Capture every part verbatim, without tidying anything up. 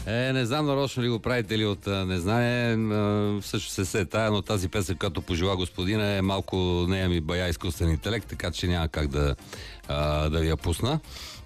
Е, не знам нарочно ли го правите или от а, незнание. А, също се се тая, но тази песен, като пожела господина, е малко нея ми бая изкуствен интелект, така че няма как да, а, да ви я пусна.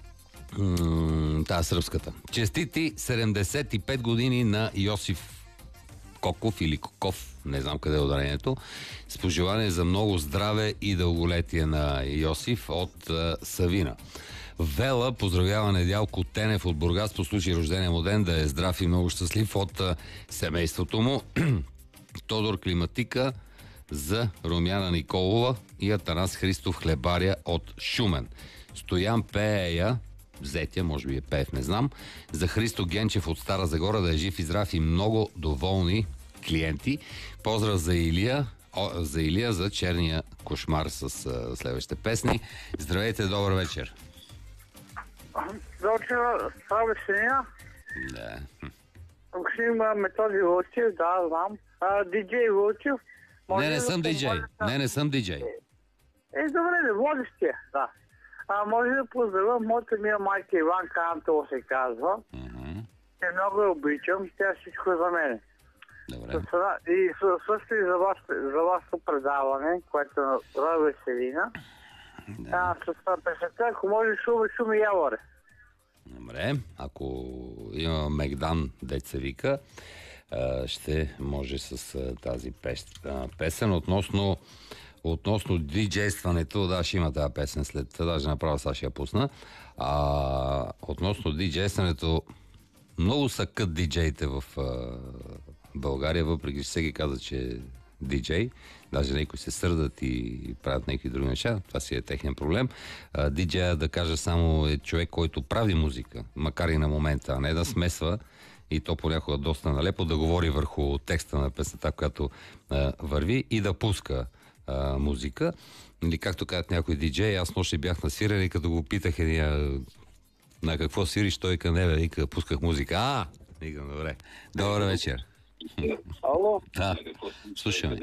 М- тая сръбската. Честити седемдесет и пет години на Йосиф Коков или Коков, не знам къде е ударението. С пожелание за много здраве и дълголетие на Йосиф от а, Савина. Вела поздравява Недялко Тенев от Бургас по случай рождения му ден, да е здрав и много щастлив от а, семейството му. Тодор Климатика за Румяна Николова и Атанас Христов Хлебаря от Шумен. Стоян Пея, Зетя, може би е Пеев, не знам, за Христо Генчев от Стара Загора, да е жив и здрав и много доволни клиенти. Поздрав за Илия, о, за Илия за черния кошмар с а, следващите песни. Здравейте, добър вечер. Добре, това Веселина. Да. Максим Методи Вълчев, да, знам. А, диджей Вълчев. Не, не съм диджей. Не, не съм диджей. Е, добре, не водещия, да. А, може да поздравя моята мия майка Иванка Антова се казва. Uh-huh. Те много я обичам, тя всичко е за мен. Добре. И също и за, вас, за вашето предаване, което е на Веселина. Да. А, с това песента, ако може шуми, шуми яворе. Добре, ако има Мегдан, дет се вика, ще може с тази песен. Относно относно диджействането, да, ще има тази песен след, даже направо сега ще я пусна. А, относно диджействането, много са кът диджеите в а, България, въпреки че всеки каза, че е диджей. Даже някои се сърдат и правят някакви други неща. Това си е техен проблем. А, диджея, да кажа само, е човек, който прави музика, макар и на момента, а не да смесва, и то понякога доста налепо, да говори върху текста на песната, която а, върви, и да пуска а, музика. Или както казват някои диджеи, аз нощи бях на свирене и като го питах едния на какво свириш, той ка не бе, вика, пусках музика. А, викам, добре. Добър вечер. Ало? Да, слушаме.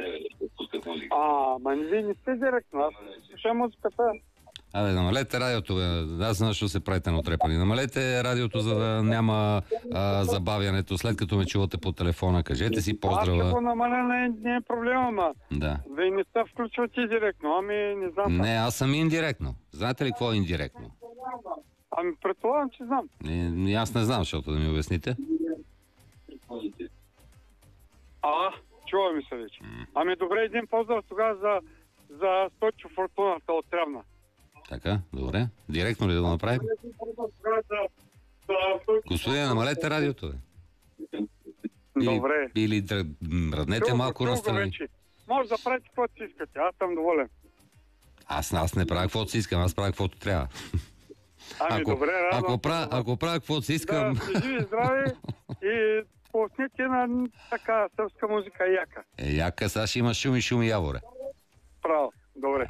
А, ма вие не сте директно, аз слушам музиката. Абе, намалете радиото, бе. Аз знам, защо се правите на отрепани. Намалете радиото, за да няма а, забавянето. След като ме чувате по телефона, кажете си поздрава. Аз ще го намаля, не, не е проблема, ма. Да. Вие не сте включвате директно, ами не знам. Не, аз съм индиректно. Знаете ли какво е индиректно? Ами предполагам, че знам. Не, аз не знам, защото да ми обясните. А, чува ми се вече. Ами добре, един поздрав тогава за, за Стойчо Фортуната от Трявна. Така, добре. Директно ли да го направим? Господин, намалете радиото, бе. Или, Добре. или мръднете малко настрани. Може да правите каквото си искате, аз съм доволен. Аз, аз не правя каквото си искам, аз правя каквото трябва. Ами ако, добре, радвам. Ако правя, ако правя каквото си искам... Да, си живи, здрави и пуснете на така сръбска музика яка. Е, яка, сега ще има шуми, шуми, яворе. Право, добре.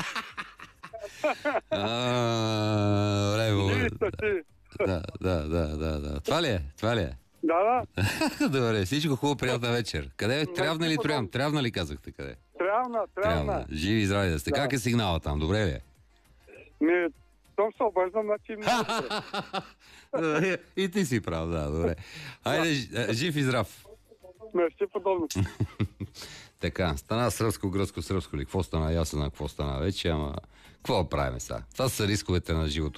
А, добре, Живи сте си. да, да, да, да, да. Това ли е? Това ли е? Да, да. Добре, всичко хубаво, приятна вечер. Къде е? Трявна ли Троян? Трявна ли казахте къде? Трявна, трявна. Живи и здрави да сте. Да. Как е сигнала там? Добре ли е? Не, том се обързам, значи много добре. И ти си прав, да, добре. Хайде, ж- жив и здрав. Мерси подобно. Така, стана сръбско, гръцко, сръбско ли? Какво стана? Аз знам какво стана вече, ама какво правим сега? Това са рисковете на живото.